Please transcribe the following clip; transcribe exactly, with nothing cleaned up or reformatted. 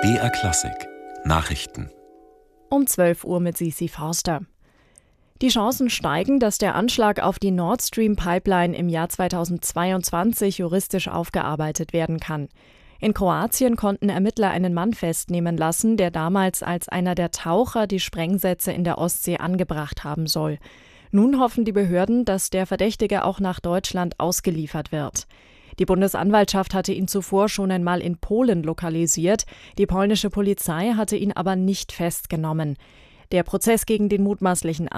B R Klassik Nachrichten Um zwölf Uhr mit Sisi Forster. Die Chancen steigen, dass der Anschlag auf die Nord Stream Pipeline im Jahr zweitausendzweiundzwanzig juristisch aufgearbeitet werden kann. In Kroatien konnten Ermittler einen Mann festnehmen lassen, der damals als einer der Taucher die Sprengsätze in der Ostsee angebracht haben soll. Nun hoffen die Behörden, dass der Verdächtige auch nach Deutschland ausgeliefert wird. Die Bundesanwaltschaft hatte ihn zuvor schon einmal in Polen lokalisiert. Die polnische Polizei hatte ihn aber nicht festgenommen. Der Prozess gegen den mutmaßlichen